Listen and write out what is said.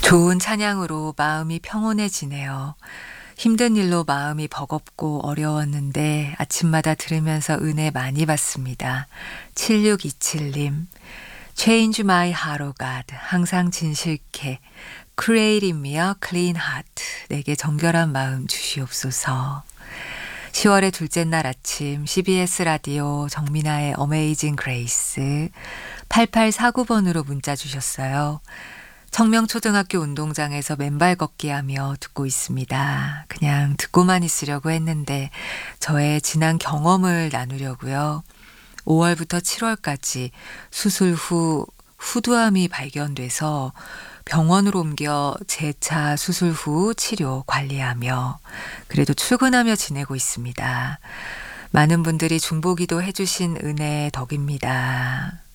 좋은 찬양으로 마음이 평온해지네요. 힘든 일로 마음이 버겁고 어려웠는데 아침마다 들으면서 은혜 많이 받습니다. 7627님. Change my heart, O God. 항상 진실케. Create in me a clean heart. 내게 정결한 마음 주시옵소서. 10월의 둘째 날 아침 CBS 라디오 정민아의 어메이징 그레이스 8849번으로 문자 주셨어요. 청명초등학교 운동장에서 맨발 걷기 하며 듣고 있습니다. 그냥 듣고만 있으려고 했는데 저의 지난 경험을 나누려고요. 5월부터 7월까지 수술 후 후두암이 발견돼서 병원으로 옮겨 재차 수술 후 치료 관리하며 그래도 출근하며 지내고 있습니다. 많은 분들이 중보기도 해주신 은혜의 덕입니다.